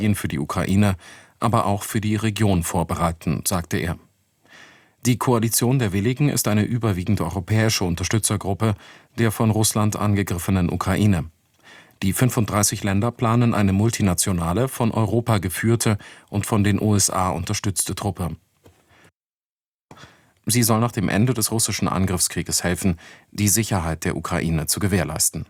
für die Ukraine, aber auch für die Region vorbereiten, sagte er. Die Koalition der Willigen ist eine überwiegend europäische Unterstützergruppe der von Russland angegriffenen Ukraine. Die 35 Länder planen eine multinationale, von Europa geführte und von den USA unterstützte Truppe. Sie soll nach dem Ende des russischen Angriffskrieges helfen, die Sicherheit der Ukraine zu gewährleisten.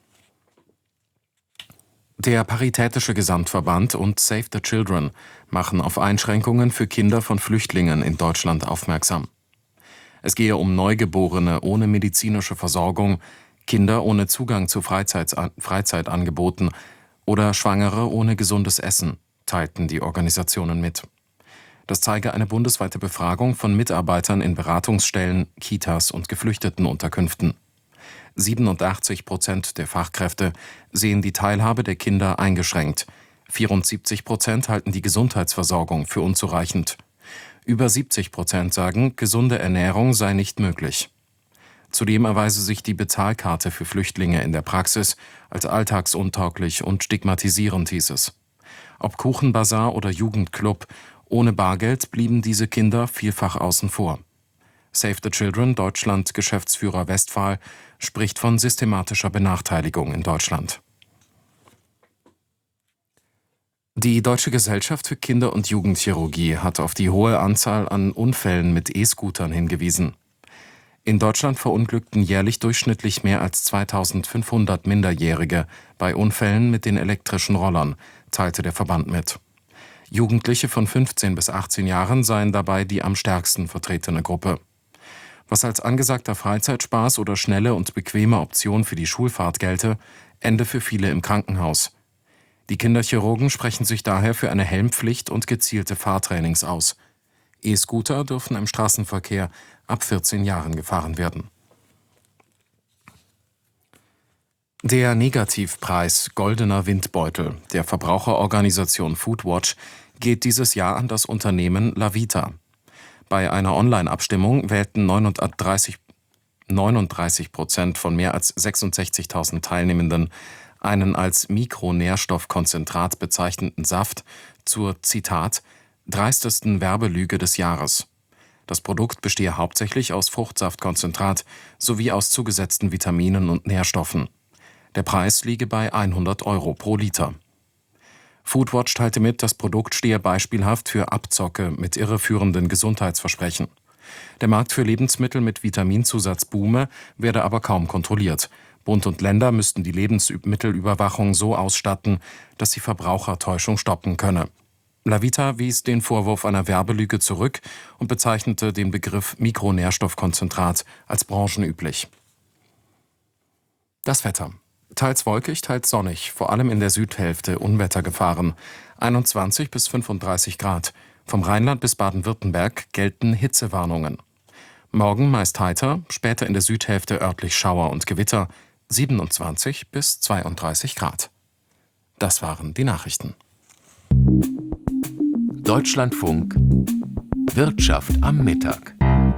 Der Paritätische Gesamtverband und Save the Children machen auf Einschränkungen für Kinder von Flüchtlingen in Deutschland aufmerksam. Es gehe um Neugeborene ohne medizinische Versorgung, Kinder ohne Zugang zu Freizeitangeboten oder Schwangere ohne gesundes Essen, teilten die Organisationen mit. Das zeige eine bundesweite Befragung von Mitarbeitern in Beratungsstellen, Kitas und Geflüchtetenunterkünften. 87% der Fachkräfte sehen die Teilhabe der Kinder eingeschränkt. 74% halten die Gesundheitsversorgung für unzureichend. Über 70% sagen, gesunde Ernährung sei nicht möglich. Zudem erweise sich die Bezahlkarte für Flüchtlinge in der Praxis als alltagsuntauglich und stigmatisierend, hieß es. Ob Kuchenbazar oder Jugendclub, ohne Bargeld blieben diese Kinder vielfach außen vor. Save the Children Deutschland Geschäftsführer Westphal spricht von systematischer Benachteiligung in Deutschland. Die Deutsche Gesellschaft für Kinder- und Jugendchirurgie hat auf die hohe Anzahl an Unfällen mit E-Scootern hingewiesen. In Deutschland verunglückten jährlich durchschnittlich mehr als 2500 Minderjährige bei Unfällen mit den elektrischen Rollern, teilte der Verband mit. Jugendliche von 15 bis 18 Jahren seien dabei die am stärksten vertretene Gruppe. Was als angesagter Freizeitspaß oder schnelle und bequeme Option für die Schulfahrt gelte, ende für viele im Krankenhaus. Die Kinderchirurgen sprechen sich daher für eine Helmpflicht und gezielte Fahrtrainings aus. E-Scooter dürfen im Straßenverkehr ab 14 Jahren gefahren werden. Der Negativpreis Goldener Windbeutel der Verbraucherorganisation Foodwatch geht dieses Jahr an das Unternehmen Lavita. Bei einer Online-Abstimmung wählten 39% von mehr als 66.000 Teilnehmenden einen als Mikronährstoffkonzentrat bezeichneten Saft zur, Zitat, dreistesten Werbelüge des Jahres. Das Produkt bestehe hauptsächlich aus Fruchtsaftkonzentrat sowie aus zugesetzten Vitaminen und Nährstoffen. Der Preis liege bei 100 € pro Liter. Foodwatch teilte mit, das Produkt stehe beispielhaft für Abzocke mit irreführenden Gesundheitsversprechen. Der Markt für Lebensmittel mit Vitaminzusatz boome, werde aber kaum kontrolliert. Bund und Länder müssten die Lebensmittelüberwachung so ausstatten, dass sie Verbrauchertäuschung stoppen könne. Lavita wies den Vorwurf einer Werbelüge zurück und bezeichnete den Begriff Mikronährstoffkonzentrat als branchenüblich. Das Wetter. Teils wolkig, teils sonnig, vor allem in der Südhälfte Unwettergefahren. 21 bis 35 Grad. Vom Rheinland bis Baden-Württemberg gelten Hitzewarnungen. Morgen meist heiter, später in der Südhälfte örtlich Schauer und Gewitter. 27 bis 32 Grad. Das waren die Nachrichten. Deutschlandfunk Wirtschaft am Mittag.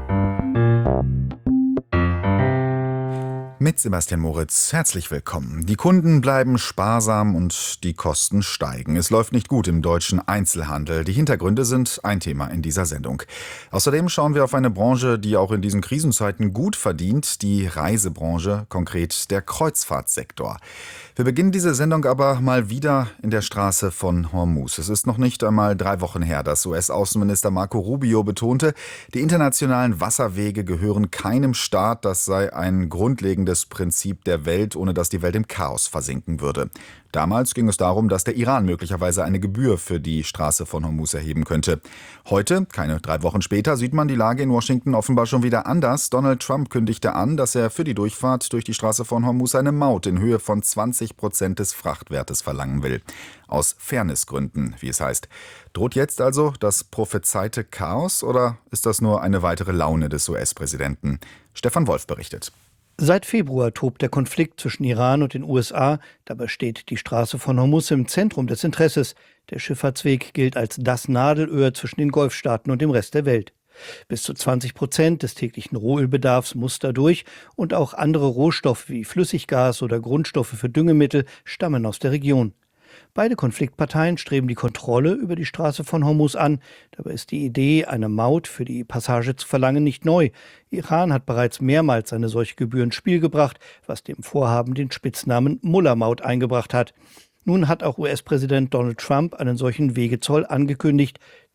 Mit Sebastian Moritz, herzlich willkommen. Die Kunden bleiben sparsam und die Kosten steigen. Es läuft nicht gut im deutschen Einzelhandel. Die Hintergründe sind ein Thema in dieser Sendung. Außerdem schauen wir auf eine Branche, die auch in diesen Krisenzeiten gut verdient, die Reisebranche, konkret der Kreuzfahrtsektor. Wir beginnen diese Sendung aber mal wieder in der Straße von Hormuz. Es ist noch nicht einmal 3 Wochen her, dass US-Außenminister Marco Rubio betonte, die internationalen Wasserwege gehören keinem Staat, das sei ein grundlegendes Prinzip der Welt, ohne dass die Welt im Chaos versinken würde. Damals ging es darum, dass der Iran möglicherweise eine Gebühr für die Straße von Hormuz erheben könnte. Heute, keine 3 Wochen später, sieht man die Lage in Washington offenbar schon wieder anders. Donald Trump kündigte an, dass er für die Durchfahrt durch die Straße von Hormuz eine Maut in Höhe von 20% des Frachtwertes verlangen will. Aus Fairnessgründen, wie es heißt. Droht jetzt also das prophezeite Chaos oder ist das nur eine weitere Laune des US-Präsidenten? Stefan Wolf berichtet. Seit Februar tobt der Konflikt zwischen Iran und den USA. Dabei steht die Straße von Hormuz im Zentrum des Interesses. Der Schifffahrtsweg gilt als das Nadelöhr zwischen den Golfstaaten und dem Rest der Welt. Bis zu 20% des täglichen Rohölbedarfs muss dadurch und auch andere Rohstoffe wie Flüssiggas oder Grundstoffe für Düngemittel stammen aus der Region. Beide Konfliktparteien streben die Kontrolle über die Straße von Hormuz an. Dabei ist die Idee, eine Maut für die Passage zu verlangen, nicht neu. Iran hat bereits mehrmals eine solche Gebühr ins Spiel gebracht, was dem Vorhaben den Spitznamen Mullah-Maut eingebracht hat. Nun hat auch US-Präsident Donald Trump einen solchen Wegezoll angekündigt.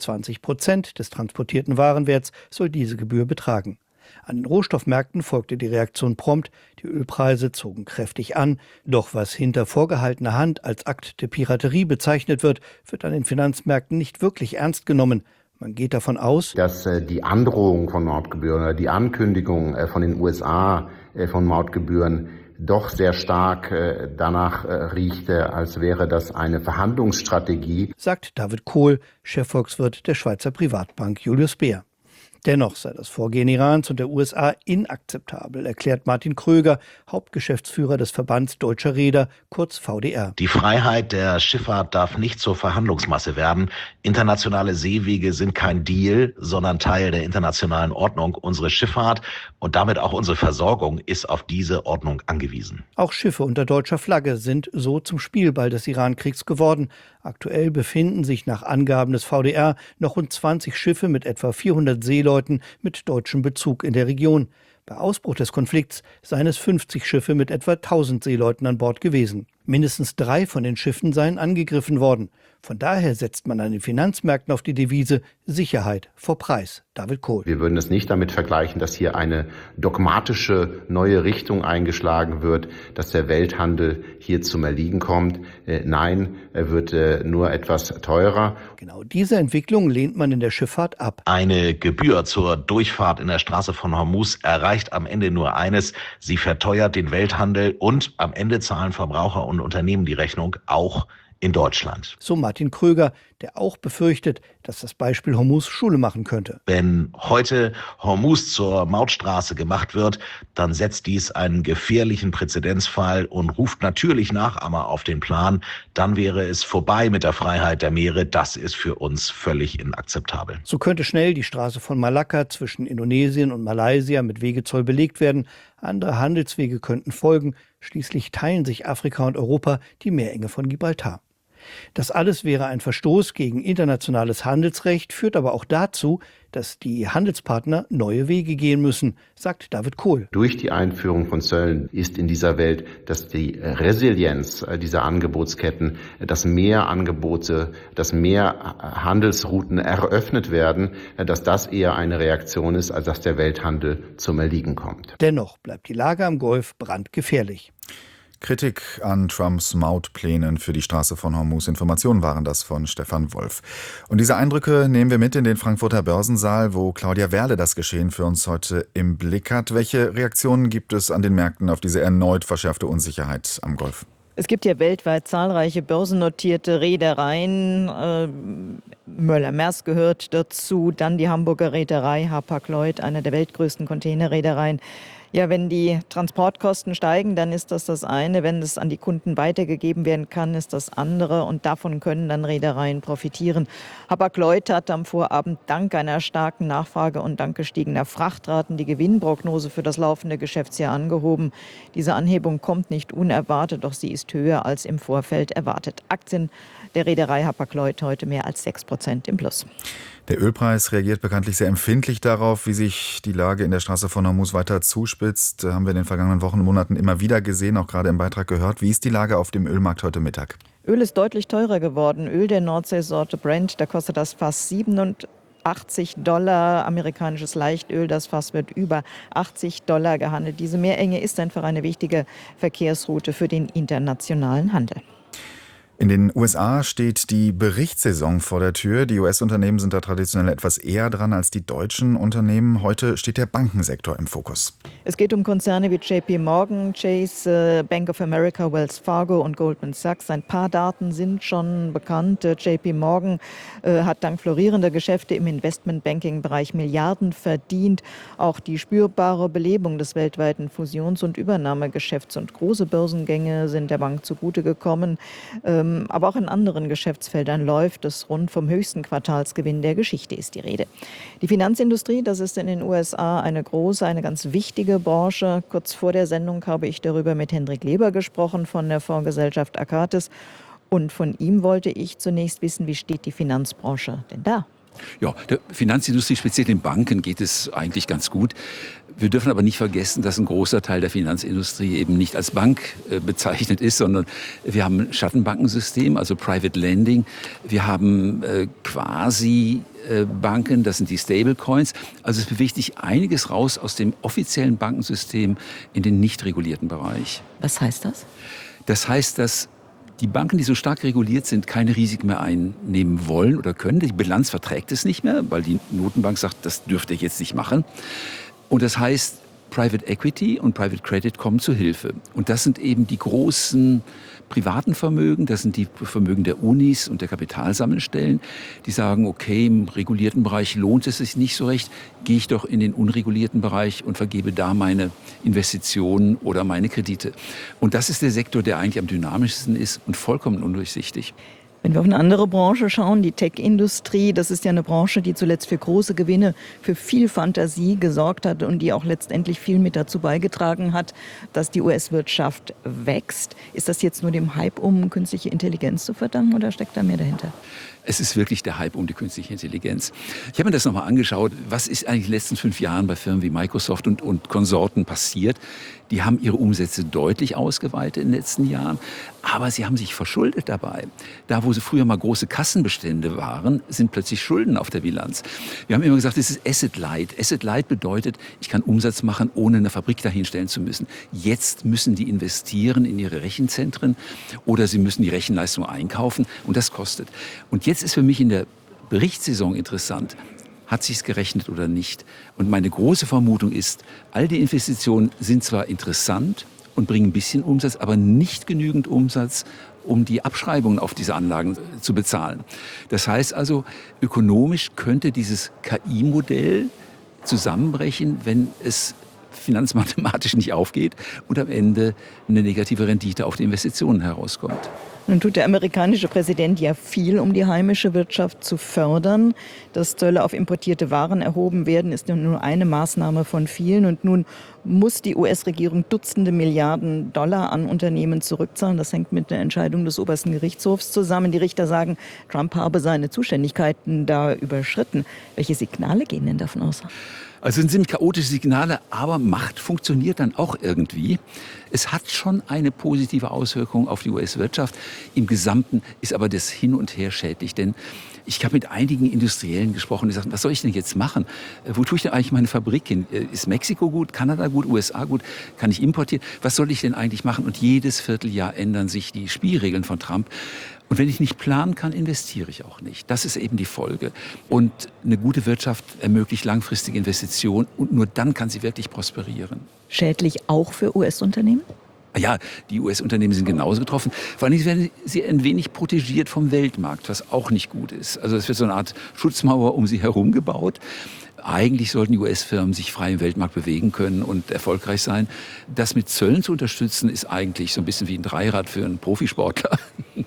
20% des transportierten Warenwerts soll diese Gebühr betragen. An den Rohstoffmärkten folgte die Reaktion prompt. Die Ölpreise zogen kräftig an. Doch was hinter vorgehaltener Hand als Akt der Piraterie bezeichnet wird, wird an den Finanzmärkten nicht wirklich ernst genommen. Man geht davon aus, dass die Androhung von Mautgebühren oder die Ankündigung von den USA von Mautgebühren doch sehr stark danach riechte, als wäre das eine Verhandlungsstrategie, sagt David Kohl, Chefvolkswirt der Schweizer Privatbank Julius Baer. Dennoch sei das Vorgehen Irans und der USA inakzeptabel, erklärt Martin Kröger, Hauptgeschäftsführer des Verbands Deutscher Reeder, kurz VDR. Die Freiheit der Schifffahrt darf nicht zur Verhandlungsmasse werden. Internationale Seewege sind kein Deal, sondern Teil der internationalen Ordnung. Unsere Schifffahrt und damit auch unsere Versorgung ist auf diese Ordnung angewiesen. Auch Schiffe unter deutscher Flagge sind so zum Spielball des Iran-Kriegs geworden. Aktuell befinden sich nach Angaben des VDR noch rund 20 Schiffe mit etwa 400 Seeleuten mit deutschem Bezug in der Region. Bei Ausbruch des Konflikts seien es 50 Schiffe mit etwa 1000 Seeleuten an Bord gewesen. Mindestens 3 von den Schiffen seien angegriffen worden. Von daher setzt man an den Finanzmärkten auf die Devise Sicherheit vor Preis. David Kohl. Wir würden es nicht damit vergleichen, dass hier eine dogmatische neue Richtung eingeschlagen wird, dass der Welthandel hier zum Erliegen kommt. Nein, er wird nur etwas teurer. Genau diese Entwicklung lehnt man in der Schifffahrt ab. Eine Gebühr zur Durchfahrt in der Straße von Hormuz erreicht am Ende nur eines: Sie verteuert den Welthandel und am Ende zahlen Verbraucher und Unternehmen die Rechnung, auch in Deutschland. So Martin Kröger, der auch befürchtet, dass das Beispiel Hormuz Schule machen könnte. Wenn heute Hormuz zur Mautstraße gemacht wird, dann setzt dies einen gefährlichen Präzedenzfall und ruft natürlich Nachahmer auf den Plan. Dann wäre es vorbei mit der Freiheit der Meere. Das ist für uns völlig inakzeptabel. So könnte schnell die Straße von Malakka zwischen Indonesien und Malaysia mit Wegezoll belegt werden. Andere Handelswege könnten folgen. Schließlich teilen sich Afrika und Europa die Meerenge von Gibraltar. Das alles wäre ein Verstoß gegen internationales Handelsrecht, führt aber auch dazu, dass die Handelspartner neue Wege gehen müssen, sagt David Kohl. Durch die Einführung von Zöllen ist in dieser Welt, dass die Resilienz dieser Angebotsketten, dass mehr Angebote, dass mehr Handelsrouten eröffnet werden, dass das eher eine Reaktion ist, als dass der Welthandel zum Erliegen kommt. Dennoch bleibt die Lage am Golf brandgefährlich. Kritik an Trumps Mautplänen für die Straße von Hormuz. Informationen waren das von Stefan Wolf. Und diese Eindrücke nehmen wir mit in den Frankfurter Börsensaal, wo Claudia Werle das Geschehen für uns heute im Blick hat. Welche Reaktionen gibt es an den Märkten auf diese erneut verschärfte Unsicherheit am Golf? Es gibt ja weltweit zahlreiche börsennotierte Reedereien. Möller-Maersk gehört dazu, dann die Hamburger Reederei Hapag-Lloyd, eine der weltgrößten Containerreedereien. Ja, wenn die Transportkosten steigen, dann ist das eine. Wenn es an die Kunden weitergegeben werden kann, ist das andere. Und davon können dann Reedereien profitieren. Hapag-Lloyd hat am Vorabend dank einer starken Nachfrage und dank gestiegener Frachtraten die Gewinnprognose für das laufende Geschäftsjahr angehoben. Diese Anhebung kommt nicht unerwartet, doch sie ist höher als im Vorfeld erwartet. Aktien der Reederei Hapag-Lloyd heute mehr als 6% im Plus. Der Ölpreis reagiert bekanntlich sehr empfindlich darauf, wie sich die Lage in der Straße von Hormuz weiter zuspitzt. Haben wir in den vergangenen Wochen und Monaten immer wieder gesehen, auch gerade im Beitrag gehört. Wie ist die Lage auf dem Ölmarkt heute Mittag? Öl ist deutlich teurer geworden. Öl der Nordseesorte Brent, da kostet das Fass $87. Amerikanisches Leichtöl, das Fass wird über $80 gehandelt. Diese Meerenge ist einfach eine wichtige Verkehrsroute für den internationalen Handel. In den USA steht die Berichtssaison vor der Tür. Die US-Unternehmen sind da traditionell etwas eher dran als die deutschen Unternehmen. Heute steht der Bankensektor im Fokus. Es geht um Konzerne wie JP Morgan, Chase, Bank of America, Wells Fargo und Goldman Sachs. Ein paar Daten sind schon bekannt. JP Morgan hat dank florierender Geschäfte im Investmentbanking-Bereich Milliarden verdient. Auch die spürbare Belebung des weltweiten Fusions- und Übernahmegeschäfts und große Börsengänge sind der Bank zugute gekommen. Aber auch in anderen Geschäftsfeldern läuft es rund. Vom höchsten Quartalsgewinn der Geschichte ist die Rede. Die Finanzindustrie, das ist in den USA eine große, eine ganz wichtige Branche. Kurz vor der Sendung habe ich darüber mit Hendrik Leber gesprochen von der Fondsgesellschaft Akatis. Und von ihm wollte ich zunächst wissen, wie steht die Finanzbranche denn da? Ja, der Finanzindustrie, speziell den Banken, geht es eigentlich ganz gut. Wir dürfen aber nicht vergessen, dass ein großer Teil der Finanzindustrie eben nicht als Bank bezeichnet ist, sondern wir haben ein Schattenbankensystem, also Private Lending. Wir haben quasi Banken, das sind die Stablecoins. Also es bewegt sich einiges raus aus dem offiziellen Bankensystem in den nicht regulierten Bereich. Was heißt das? Das heißt, dass die Banken, die so stark reguliert sind, keine Risiken mehr einnehmen wollen oder können. Die Bilanz verträgt es nicht mehr, weil die Notenbank sagt, das dürft ihr jetzt nicht machen. Und das heißt, Private Equity und Private Credit kommen zu Hilfe. Und das sind eben die großen privaten Vermögen, das sind die Vermögen der Unis und der Kapitalsammelstellen, die sagen, okay, im regulierten Bereich lohnt es sich nicht so recht, gehe ich doch in den unregulierten Bereich und vergebe da meine Investitionen oder meine Kredite. Und das ist der Sektor, der eigentlich am dynamischsten ist und vollkommen undurchsichtig. Wenn wir auf eine andere Branche schauen, die Tech-Industrie, das ist ja eine Branche, die zuletzt für große Gewinne, für viel Fantasie gesorgt hat und die auch letztendlich viel mit dazu beigetragen hat, dass die US-Wirtschaft wächst. Ist das jetzt nur dem Hype um künstliche Intelligenz zu verdanken oder steckt da mehr dahinter? Es ist wirklich der Hype um die künstliche Intelligenz. Ich habe mir das nochmal angeschaut. Was ist eigentlich in den letzten 5 Jahren bei Firmen wie Microsoft und Konsorten passiert? Die haben ihre Umsätze deutlich ausgeweitet in den letzten Jahren, aber sie haben sich verschuldet dabei. Da, wo sie früher mal große Kassenbestände waren, sind plötzlich Schulden auf der Bilanz. Wir haben immer gesagt, das ist Asset Light. Asset Light bedeutet, ich kann Umsatz machen, ohne eine Fabrik dahinstellen zu müssen. Jetzt müssen die investieren in ihre Rechenzentren oder sie müssen die Rechenleistung einkaufen und das kostet. Und jetzt ist für mich in der Berichtssaison interessant, hat sich's gerechnet oder nicht? Und meine große Vermutung ist, all die Investitionen sind zwar interessant und bringen ein bisschen Umsatz, aber nicht genügend Umsatz, um die Abschreibungen auf diese Anlagen zu bezahlen. Das heißt also, ökonomisch könnte dieses KI-Modell zusammenbrechen, wenn es finanzmathematisch nicht aufgeht und am Ende eine negative Rendite auf die Investitionen herauskommt. Nun tut der amerikanische Präsident ja viel, um die heimische Wirtschaft zu fördern. Dass Zölle auf importierte Waren erhoben werden, ist nur eine Maßnahme von vielen. Und nun muss die US-Regierung Dutzende Milliarden Dollar an Unternehmen zurückzahlen. Das hängt mit der Entscheidung des obersten Gerichtshofs zusammen. Die Richter sagen, Trump habe seine Zuständigkeiten da überschritten. Welche Signale gehen denn davon aus? Also es sind ziemlich chaotische Signale, aber Macht funktioniert dann auch irgendwie. Es hat schon eine positive Auswirkung auf die US-Wirtschaft. Im Gesamten ist aber das Hin und Her schädlich, denn ich habe mit einigen Industriellen gesprochen, die sagten, was soll ich denn jetzt machen? Wo tue ich denn eigentlich meine Fabrik hin? Ist Mexiko gut, Kanada gut, USA gut? Kann ich importieren? Was soll ich denn eigentlich machen? Und jedes Vierteljahr ändern sich die Spielregeln von Trump. Und wenn ich nicht planen kann, investiere ich auch nicht. Das ist eben die Folge. Und eine gute Wirtschaft ermöglicht langfristige Investitionen und nur dann kann sie wirklich prosperieren. Schädlich auch für US-Unternehmen? Ja, die US-Unternehmen sind genauso getroffen. Vor allem werden sie ein wenig protegiert vom Weltmarkt, was auch nicht gut ist. Also es wird so eine Art Schutzmauer um sie herum gebaut. Eigentlich sollten die US-Firmen sich frei im Weltmarkt bewegen können und erfolgreich sein. Das mit Zöllen zu unterstützen, ist eigentlich so ein bisschen wie ein Dreirad für einen Profisportler.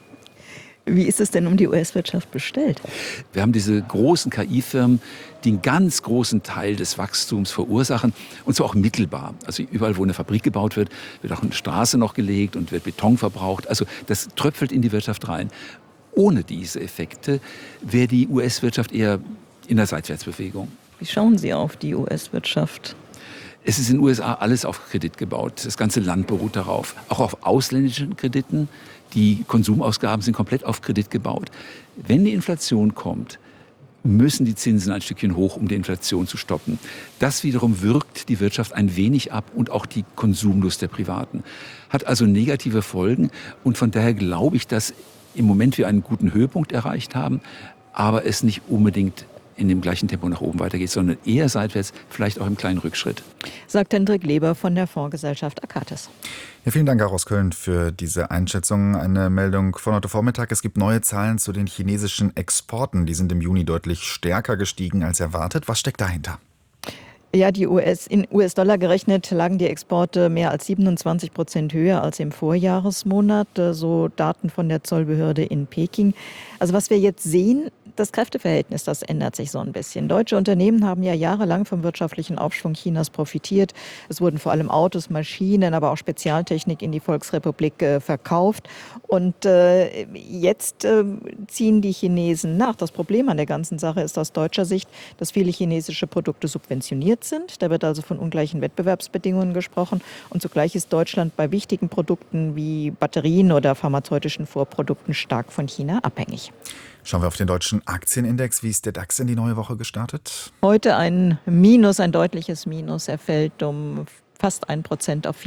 Wie ist es denn um die US-Wirtschaft bestellt? Wir haben diese großen KI-Firmen, die einen ganz großen Teil des Wachstums verursachen, und zwar auch mittelbar. Also überall, wo eine Fabrik gebaut wird, wird auch eine Straße noch gelegt und wird Beton verbraucht. Also das tröpfelt in die Wirtschaft rein. Ohne diese Effekte wäre die US-Wirtschaft eher in der Seitwärtsbewegung. Wie schauen Sie auf die US-Wirtschaft? Es ist in den USA alles auf Kredit gebaut. Das ganze Land beruht darauf. Auch auf ausländischen Krediten. Die Konsumausgaben sind komplett auf Kredit gebaut. Wenn die Inflation kommt, müssen die Zinsen ein Stückchen hoch, um die Inflation zu stoppen. Das wiederum wirkt die Wirtschaft ein wenig ab und auch die Konsumlust der Privaten. Hat also negative Folgen und von daher glaube ich, dass im Moment wir einen guten Höhepunkt erreicht haben, aber es nicht unbedingt in dem gleichen Tempo nach oben weitergeht, sondern eher seitwärts, vielleicht auch im kleinen Rückschritt. Sagt Hendrik Leber von der Fondsgesellschaft Akatis. Ja, vielen Dank auch aus Köln für diese Einschätzung. Eine Meldung von heute Vormittag. Es gibt neue Zahlen zu den chinesischen Exporten. Die sind im Juni deutlich stärker gestiegen als erwartet. Was steckt dahinter? Ja, in US-Dollar gerechnet lagen die Exporte mehr als 27% höher als im Vorjahresmonat, so Daten von der Zollbehörde in Peking. Also was wir jetzt sehen, das Kräfteverhältnis, das ändert sich so ein bisschen. Deutsche Unternehmen haben ja jahrelang vom wirtschaftlichen Aufschwung Chinas profitiert. Es wurden vor allem Autos, Maschinen, aber auch Spezialtechnik in die Volksrepublik verkauft. Und jetzt ziehen die Chinesen nach. Das Problem an der ganzen Sache ist aus deutscher Sicht, dass viele chinesische Produkte subventioniert sind. Da wird also von ungleichen Wettbewerbsbedingungen gesprochen. Und zugleich ist Deutschland bei wichtigen Produkten wie Batterien oder pharmazeutischen Vorprodukten stark von China abhängig. Schauen wir auf den deutschen Aktienindex. Wie ist der DAX in die neue Woche gestartet? Heute ein Minus, ein deutliches Minus. Er fällt um fast 1% auf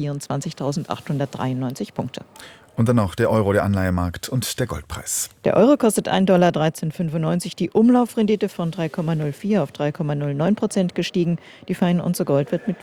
24.893 Punkte. Und dann noch der Euro, der Anleihemarkt und der Goldpreis. Der Euro kostet $1,1395. Die Umlaufrendite von 3,04 auf 3,09% gestiegen. Die Feinunze Gold wird mit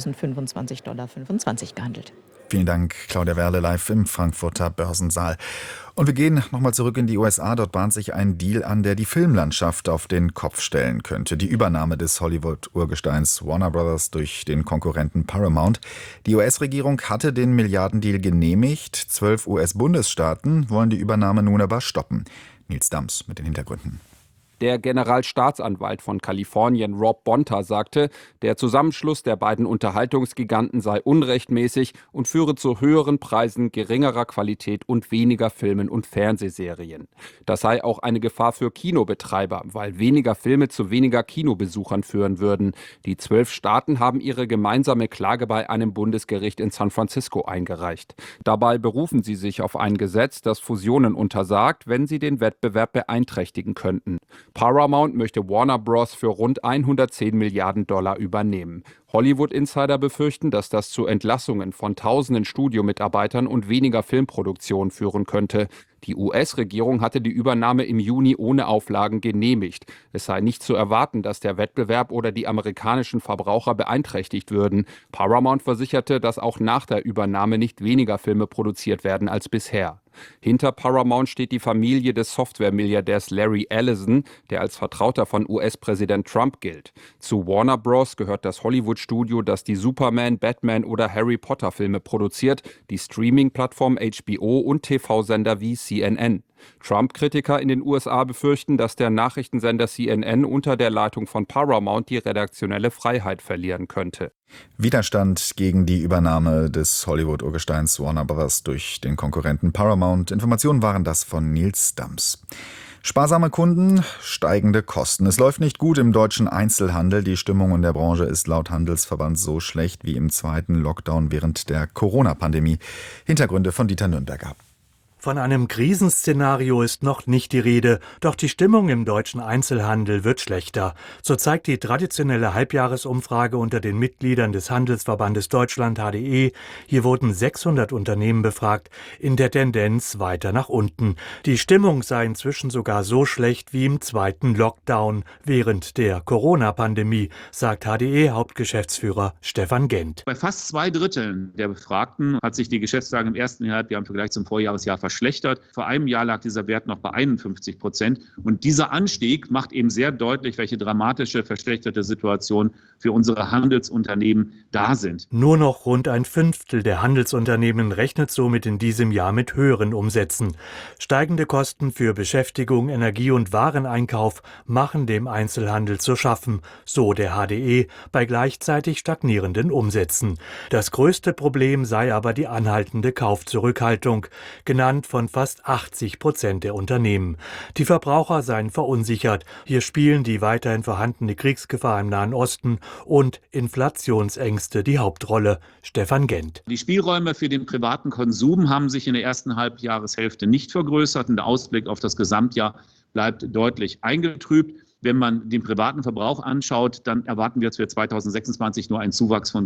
$4.025,25 gehandelt. Vielen Dank, Claudia Werle, live im Frankfurter Börsensaal. Und wir gehen nochmal zurück in die USA. Dort bahnt sich ein Deal an, der die Filmlandschaft auf den Kopf stellen könnte. Die Übernahme des Hollywood-Urgesteins Warner Brothers durch den Konkurrenten Paramount. Die US-Regierung hatte den Milliardendeal genehmigt. 12 US-Bundesstaaten wollen die Übernahme nun aber stoppen. Nils Dams mit den Hintergründen. Der Generalstaatsanwalt von Kalifornien, Rob Bonta, sagte, der Zusammenschluss der beiden Unterhaltungsgiganten sei unrechtmäßig und führe zu höheren Preisen, geringerer Qualität und weniger Filmen und Fernsehserien. Das sei auch eine Gefahr für Kinobetreiber, weil weniger Filme zu weniger Kinobesuchern führen würden. Die 12 Staaten haben ihre gemeinsame Klage bei einem Bundesgericht in San Francisco eingereicht. Dabei berufen sie sich auf ein Gesetz, das Fusionen untersagt, wenn sie den Wettbewerb beeinträchtigen könnten. Paramount möchte Warner Bros. Für rund 110 Milliarden Dollar übernehmen. Hollywood-Insider befürchten, dass das zu Entlassungen von tausenden Studiomitarbeitern und weniger Filmproduktion führen könnte. Die US-Regierung hatte die Übernahme im Juni ohne Auflagen genehmigt. Es sei nicht zu erwarten, dass der Wettbewerb oder die amerikanischen Verbraucher beeinträchtigt würden. Paramount versicherte, dass auch nach der Übernahme nicht weniger Filme produziert werden als bisher. Hinter Paramount steht die Familie des Software-Milliardärs Larry Ellison, der als Vertrauter von US-Präsident Trump gilt. Zu Warner Bros. Gehört das Hollywood-Studio, das die Superman, Batman oder Harry Potter-Filme produziert, die Streaming-Plattform HBO und TV-Sender wie CNN. Trump-Kritiker in den USA befürchten, dass der Nachrichtensender CNN unter der Leitung von Paramount die redaktionelle Freiheit verlieren könnte. Widerstand gegen die Übernahme des Hollywood-Urgesteins Warner Brothers durch den Konkurrenten Paramount. Informationen waren das von Nils Dams. Sparsame Kunden, steigende Kosten. Es läuft nicht gut im deutschen Einzelhandel. Die Stimmung in der Branche ist laut Handelsverband so schlecht wie im zweiten Lockdown während der Corona-Pandemie. Hintergründe von Dieter Nürnberger. Von einem Krisenszenario ist noch nicht die Rede, doch die Stimmung im deutschen Einzelhandel wird schlechter. So zeigt die traditionelle Halbjahresumfrage unter den Mitgliedern des Handelsverbandes Deutschland HDE. Hier wurden 600 Unternehmen befragt, in der Tendenz weiter nach unten. Die Stimmung sei inzwischen sogar so schlecht wie im zweiten Lockdown während der Corona-Pandemie, sagt HDE-Hauptgeschäftsführer Stefan Gent. Bei fast 2/3 der Befragten hat sich die Geschäftslage im ersten Halbjahr im Vergleich zum Vorjahresjahr verschlechtert. Vor einem Jahr lag dieser Wert noch bei 51%. Und dieser Anstieg macht eben sehr deutlich, welche dramatische, verschlechterte Situation für unsere Handelsunternehmen da sind. Nur noch rund ein Fünftel der Handelsunternehmen rechnet somit in diesem Jahr mit höheren Umsätzen. Steigende Kosten für Beschäftigung, Energie- und Wareneinkauf machen dem Einzelhandel zu schaffen, so der HDE, bei gleichzeitig stagnierenden Umsätzen. Das größte Problem sei aber die anhaltende Kaufzurückhaltung, genannt von fast 80% der Unternehmen. Die Verbraucher seien verunsichert. Hier spielen die weiterhin vorhandene Kriegsgefahr im Nahen Osten und Inflationsängste die Hauptrolle. Stefan Gent. Die Spielräume für den privaten Konsum haben sich in der ersten Halbjahreshälfte nicht vergrößert und der Ausblick auf das Gesamtjahr bleibt deutlich eingetrübt. Wenn man den privaten Verbrauch anschaut, dann erwarten wir jetzt für 2026 nur einen Zuwachs von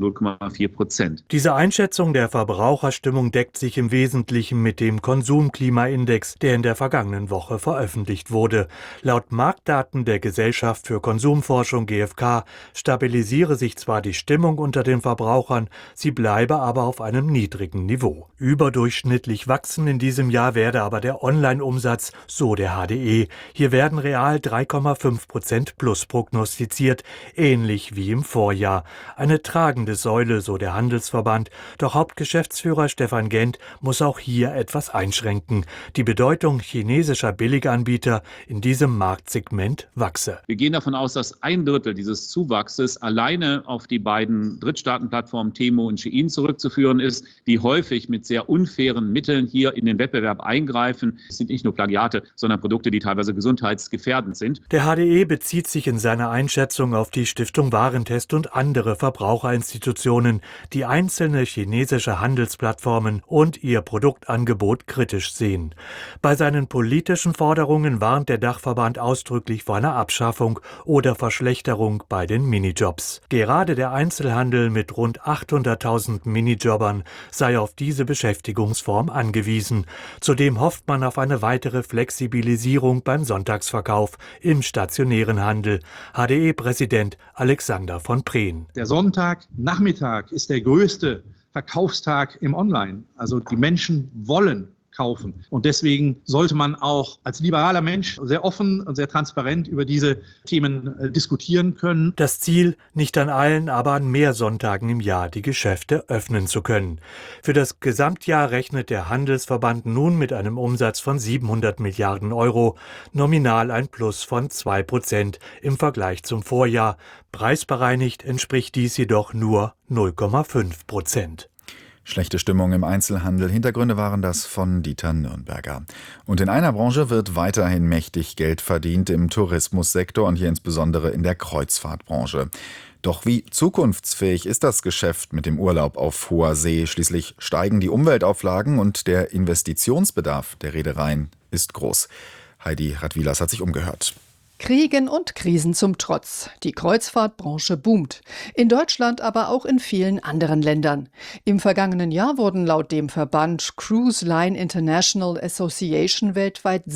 0,4%. Diese Einschätzung der Verbraucherstimmung deckt sich im Wesentlichen mit dem Konsumklimaindex, der in der vergangenen Woche veröffentlicht wurde. Laut Marktdaten der Gesellschaft für Konsumforschung GfK stabilisiere sich zwar die Stimmung unter den Verbrauchern, sie bleibe aber auf einem niedrigen Niveau. Überdurchschnittlich wachsen in diesem Jahr werde aber der Online-Umsatz, so der HDE. Hier werden real 3,5% 12% plus prognostiziert, ähnlich wie im Vorjahr. Eine tragende Säule, so der Handelsverband. Doch Hauptgeschäftsführer Stefan Gent muss auch hier etwas einschränken. Die Bedeutung chinesischer Billiganbieter in diesem Marktsegment wachse. Wir gehen davon aus, dass 1/3 dieses Zuwachses alleine auf die beiden Drittstaatenplattformen Temu und Shein zurückzuführen ist, die häufig mit sehr unfairen Mitteln hier in den Wettbewerb eingreifen. Es sind nicht nur Plagiate, sondern Produkte, die teilweise gesundheitsgefährdend sind. Der HDE bezieht sich in seiner Einschätzung auf die Stiftung Warentest und andere Verbraucherinstitutionen, die einzelne chinesische Handelsplattformen und ihr Produktangebot kritisch sehen. Bei seinen politischen Forderungen warnt der Dachverband ausdrücklich vor einer Abschaffung oder Verschlechterung bei den Minijobs. Gerade der Einzelhandel mit rund 800.000 Minijobbern sei auf diese Beschäftigungsform angewiesen. Zudem hofft man auf eine weitere Flexibilisierung beim Sonntagsverkauf im stationären Handel. HDE-Präsident Alexander von Prehn. Der Sonntagnachmittag ist der größte Verkaufstag im Online. Also die Menschen wollen kaufen. Und deswegen sollte man auch als liberaler Mensch sehr offen und sehr transparent über diese Themen diskutieren können. Das Ziel, nicht an allen, aber an mehr Sonntagen im Jahr die Geschäfte öffnen zu können. Für das Gesamtjahr rechnet der Handelsverband nun mit einem Umsatz von 700 Milliarden Euro, nominal ein Plus von 2% im Vergleich zum Vorjahr. Preisbereinigt entspricht dies jedoch nur 0,5%. Schlechte Stimmung im Einzelhandel. Hintergründe waren das von Dieter Nürnberger. Und in einer Branche wird weiterhin mächtig Geld verdient, im Tourismussektor und hier insbesondere in der Kreuzfahrtbranche. Doch wie zukunftsfähig ist das Geschäft mit dem Urlaub auf hoher See? Schließlich steigen die Umweltauflagen und der Investitionsbedarf der Reedereien ist groß. Heidi Radwilas hat sich umgehört. Kriegen und Krisen zum Trotz. Die Kreuzfahrtbranche boomt. In Deutschland, aber auch in vielen anderen Ländern. Im vergangenen Jahr wurden laut dem Verband Cruise Line International Association weltweit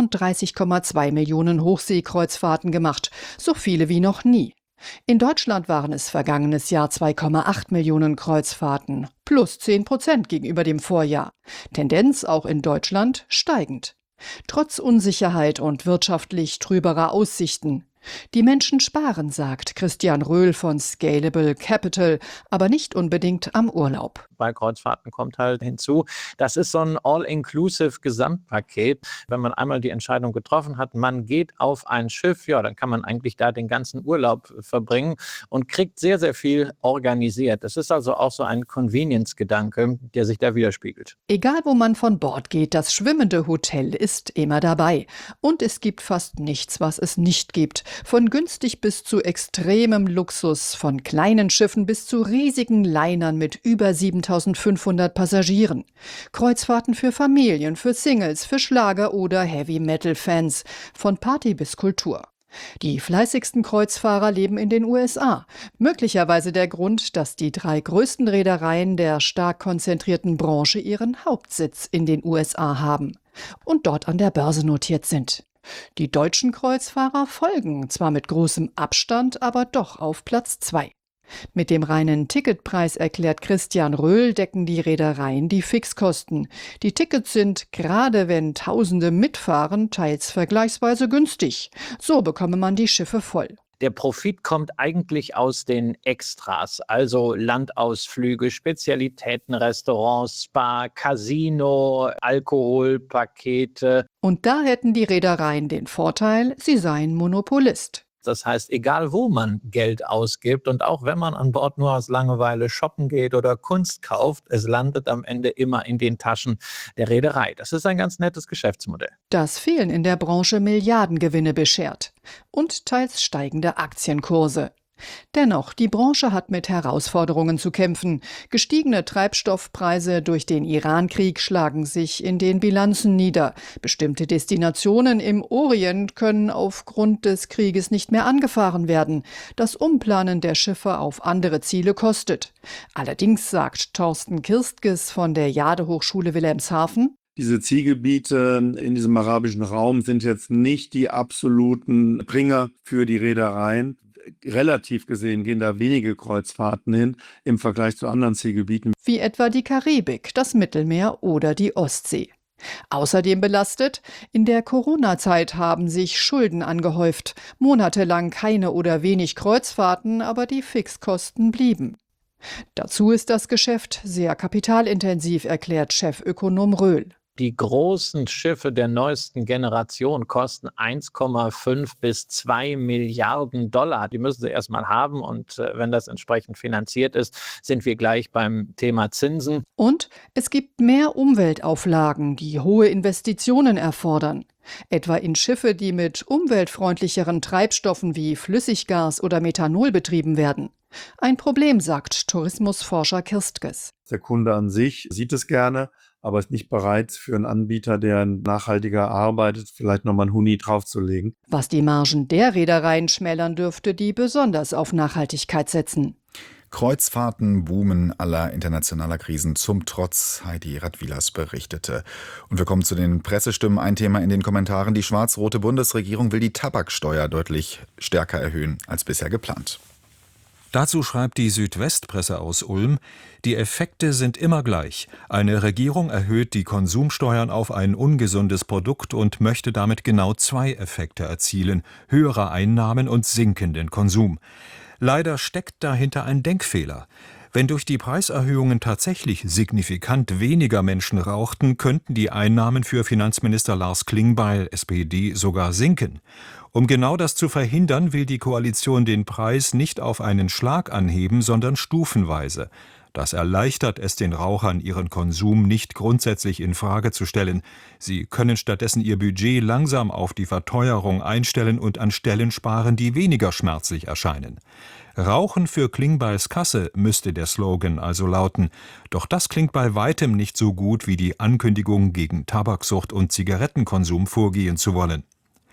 37,2 Millionen Hochseekreuzfahrten gemacht. So viele wie noch nie. In Deutschland waren es vergangenes Jahr 2,8 Millionen Kreuzfahrten. Plus 10% gegenüber dem Vorjahr. Tendenz auch in Deutschland steigend. Trotz Unsicherheit und wirtschaftlich trüberer Aussichten. Die Menschen sparen, sagt Christian Röhl von Scalable Capital, aber nicht unbedingt am Urlaub. Bei Kreuzfahrten kommt halt hinzu, das ist so ein all-inclusive Gesamtpaket. Wenn man einmal die Entscheidung getroffen hat, man geht auf ein Schiff, ja, dann kann man eigentlich da den ganzen Urlaub verbringen und kriegt sehr, sehr viel organisiert. Das ist also auch so ein Convenience-Gedanke, der sich da widerspiegelt. Egal, wo man von Bord geht, das schwimmende Hotel ist immer dabei. Und es gibt fast nichts, was es nicht gibt. Von günstig bis zu extremem Luxus, von kleinen Schiffen bis zu riesigen Linern mit über 7.500 Passagieren. Kreuzfahrten für Familien, für Singles, für Schlager- oder Heavy-Metal-Fans, von Party bis Kultur. Die fleißigsten Kreuzfahrer leben in den USA. Möglicherweise der Grund, dass die 3 größten Reedereien der stark konzentrierten Branche ihren Hauptsitz in den USA haben und dort an der Börse notiert sind. Die deutschen Kreuzfahrer folgen, zwar mit großem Abstand, aber doch auf Platz 2. Mit dem reinen Ticketpreis, erklärt Christian Röhl, decken die Reedereien die Fixkosten. Die Tickets sind, gerade wenn Tausende mitfahren, teils vergleichsweise günstig. So bekomme man die Schiffe voll. Der Profit kommt eigentlich aus den Extras, also Landausflüge, Spezialitäten, Restaurants, Spa, Casino, Alkoholpakete. Und da hätten die Reedereien den Vorteil, sie seien Monopolist. Das heißt, egal wo man Geld ausgibt und auch wenn man an Bord nur aus Langeweile shoppen geht oder Kunst kauft, es landet am Ende immer in den Taschen der Reederei. Das ist ein ganz nettes Geschäftsmodell. Das vielen in der Branche Milliardengewinne beschert und teils steigende Aktienkurse. Dennoch, die Branche hat mit Herausforderungen zu kämpfen. Gestiegene Treibstoffpreise durch den Iran-Krieg schlagen sich in den Bilanzen nieder. Bestimmte Destinationen im Orient können aufgrund des Krieges nicht mehr angefahren werden. Das Umplanen der Schiffe auf andere Ziele kostet. Allerdings sagt Thorsten Kirstges von der Jade-Hochschule Wilhelmshaven: Diese Zielgebiete in diesem arabischen Raum sind jetzt nicht die absoluten Bringer für die Reedereien. Relativ gesehen gehen da wenige Kreuzfahrten hin im Vergleich zu anderen Zielgebieten. Wie etwa die Karibik, das Mittelmeer oder die Ostsee. Außerdem belastet: In der Corona-Zeit haben sich Schulden angehäuft. Monatelang keine oder wenig Kreuzfahrten, aber die Fixkosten blieben. Dazu ist das Geschäft sehr kapitalintensiv, erklärt Chefökonom Röhl. Die großen Schiffe der neuesten Generation kosten 1,5 bis 2 Milliarden $. Die müssen sie erstmal haben und wenn das entsprechend finanziert ist, sind wir gleich beim Thema Zinsen. Und es gibt mehr Umweltauflagen, die hohe Investitionen erfordern. Etwa in Schiffe, die mit umweltfreundlicheren Treibstoffen wie Flüssiggas oder Methanol betrieben werden. Ein Problem, sagt Tourismusforscher Kirstges. Der Kunde an sich sieht es gerne, aber ist nicht bereit, für einen Anbieter, der nachhaltiger arbeitet, vielleicht nochmal einen Huni draufzulegen. Was die Margen der Reedereien schmälern dürfte, die besonders auf Nachhaltigkeit setzen. Kreuzfahrten boomen aller internationaler Krisen zum Trotz, Heidi Radwilas berichtete. Und wir kommen zu den Pressestimmen. Ein Thema in den Kommentaren: Die schwarz-rote Bundesregierung will die Tabaksteuer deutlich stärker erhöhen als bisher geplant. Dazu schreibt die Südwestpresse aus Ulm: Die Effekte sind immer gleich. Eine Regierung erhöht die Konsumsteuern auf ein ungesundes Produkt und möchte damit genau zwei Effekte erzielen: höhere Einnahmen und sinkenden Konsum. Leider steckt dahinter ein Denkfehler. Wenn durch die Preiserhöhungen tatsächlich signifikant weniger Menschen rauchten, könnten die Einnahmen für Finanzminister Lars Klingbeil, SPD, sogar sinken. Um genau das zu verhindern, will die Koalition den Preis nicht auf einen Schlag anheben, sondern stufenweise. Das erleichtert es den Rauchern, ihren Konsum nicht grundsätzlich in Frage zu stellen. Sie können stattdessen ihr Budget langsam auf die Verteuerung einstellen und an Stellen sparen, die weniger schmerzlich erscheinen. Rauchen für Klingbeils Kasse müsste der Slogan also lauten. Doch das klingt bei weitem nicht so gut wie die Ankündigung, gegen Tabaksucht und Zigarettenkonsum vorgehen zu wollen.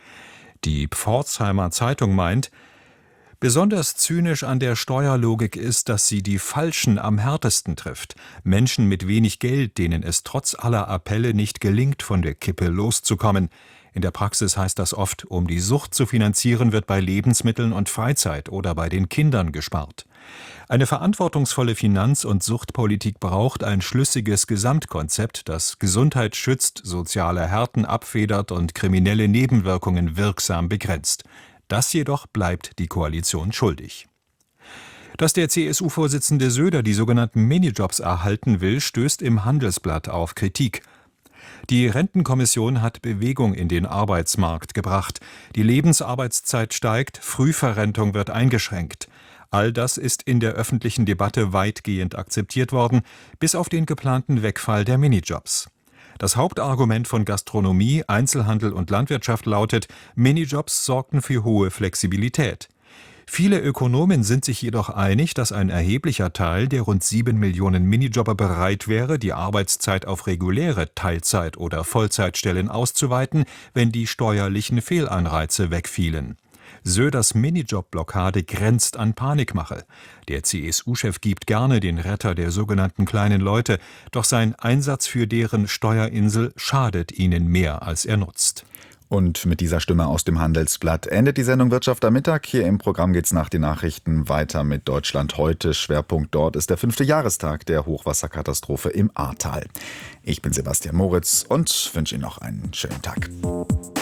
Die Pforzheimer Zeitung meint: Besonders zynisch an der Steuerlogik ist, dass sie die Falschen am härtesten trifft. Menschen mit wenig Geld, denen es trotz aller Appelle nicht gelingt, von der Kippe loszukommen. In der Praxis heißt das oft, um die Sucht zu finanzieren, wird bei Lebensmitteln und Freizeit oder bei den Kindern gespart. Eine verantwortungsvolle Finanz- und Suchtpolitik braucht ein schlüssiges Gesamtkonzept, das Gesundheit schützt, soziale Härten abfedert und kriminelle Nebenwirkungen wirksam begrenzt. Das jedoch bleibt die Koalition schuldig. Dass der CSU-Vorsitzende Söder die sogenannten Minijobs erhalten will, stößt im Handelsblatt auf Kritik. Die Rentenkommission hat Bewegung in den Arbeitsmarkt gebracht. Die Lebensarbeitszeit steigt, Frühverrentung wird eingeschränkt. All das ist in der öffentlichen Debatte weitgehend akzeptiert worden, bis auf den geplanten Wegfall der Minijobs. Das Hauptargument von Gastronomie, Einzelhandel und Landwirtschaft lautet: Minijobs sorgten für hohe Flexibilität. Viele Ökonomen sind sich jedoch einig, dass ein erheblicher Teil der rund 7 Millionen Minijobber bereit wäre, die Arbeitszeit auf reguläre Teilzeit- oder Vollzeitstellen auszuweiten, wenn die steuerlichen Fehlanreize wegfielen. Söders Minijob-Blockade grenzt an Panikmache. Der CSU-Chef gibt gerne den Retter der sogenannten kleinen Leute, doch sein Einsatz für deren Steuerinsel schadet ihnen mehr, als er nutzt. Und mit dieser Stimme aus dem Handelsblatt endet die Sendung Wirtschaft am Mittag. Hier im Programm geht's nach den Nachrichten weiter mit Deutschland heute. Schwerpunkt dort ist der 5. Jahrestag der Hochwasserkatastrophe im Ahrtal. Ich bin Sebastian Moritz und wünsche Ihnen noch einen schönen Tag.